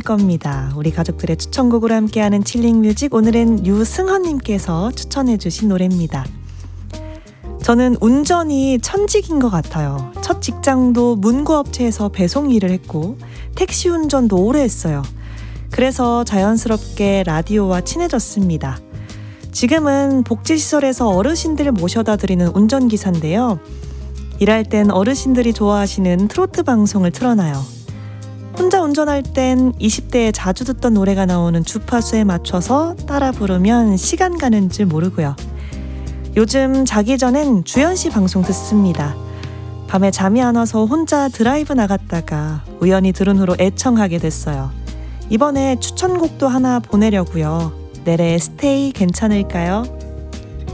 겁니다. 우리 가족들의 추천곡으로 함께하는 칠링뮤직, 오늘은 유승헌님께서 추천해주신 노래입니다. 저는 운전이 천직인 것 같아요. 첫 직장도 문구업체에서 배송 일을 했고 택시 운전도 오래 했어요. 그래서 자연스럽게 라디오와 친해졌습니다. 지금은 복지시설에서 어르신들 모셔다 드리는 운전기사인데요. 일할 땐 어르신들이 좋아하시는 트로트 방송을 틀어놔요. 혼자 운전할 땐 20대에 자주 듣던 노래가 나오는 주파수에 맞춰서 따라 부르면 시간 가는 줄 모르고요. 요즘 자기 전엔 주현씨 방송 듣습니다. 밤에 잠이 안 와서 혼자 드라이브 나갔다가 우연히 들은 후로 애청하게 됐어요. 이번에 추천곡도 하나 보내려고요. 내래 스테이 괜찮을까요?